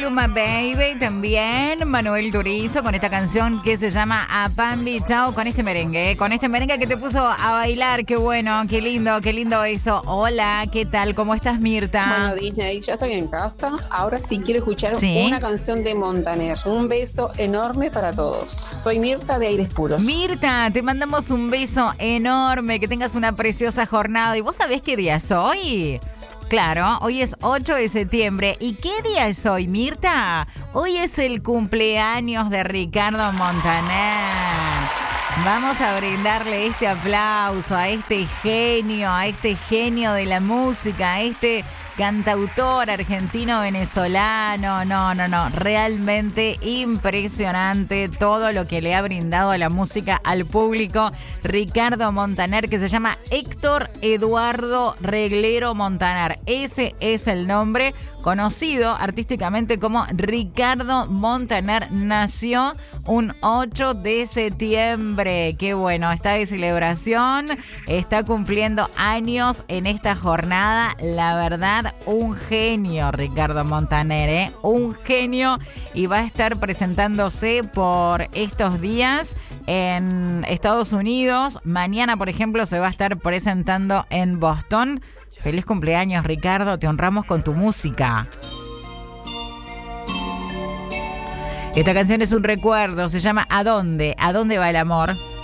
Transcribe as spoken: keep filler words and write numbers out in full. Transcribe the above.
Maluma Baby, también Manuel Turizo con esta canción que se llama A Pambi Chao, con este merengue, ¿eh? Con este merengue que te puso a bailar, qué bueno, qué lindo, qué lindo eso. Hola, ¿qué tal? ¿Cómo estás, Mirta? Bueno, Disney, ya estoy en casa. Ahora sí quiero escuchar ¿Sí? una canción de Montaner. Un beso enorme para todos. Soy Mirta de Aires Puros. Mirta, te mandamos un beso enorme, que tengas una preciosa jornada. ¿Y vos sabés qué día es hoy? Claro, hoy es ocho de septiembre. ¿Y qué día es hoy, Mirta? Hoy es el cumpleaños de Ricardo Montaner. Vamos a brindarle este aplauso a este genio, a este genio de la música, a este cantautor argentino-venezolano. No, no, no, realmente impresionante todo lo que le ha brindado a la música al público Ricardo Montaner, que se llama Héctor Eduardo Reglero Montaner. Ese es el nombre, conocido artísticamente como Ricardo Montaner. Nació un ocho de septiembre. Qué bueno, está de celebración, está cumpliendo años en esta jornada. La verdad, un genio Ricardo Montaner, ¿eh? Un genio, y va a estar presentándose por estos días en Estados Unidos. Mañana, por ejemplo, se va a estar presentando en Boston. Feliz cumpleaños, Ricardo, te honramos con tu música. Esta canción es un recuerdo, se llama ¿A dónde? ¿A dónde va el amor?